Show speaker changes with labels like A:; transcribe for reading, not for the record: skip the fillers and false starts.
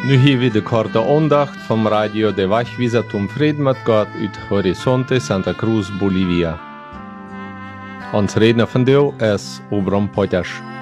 A: Nu hier weer de korte aandacht vom Radio de Wegweiser zum Frieden mit Gott uit Horizonte Santa Cruz, Bolivia. Ons redner van deel is Obram Potash.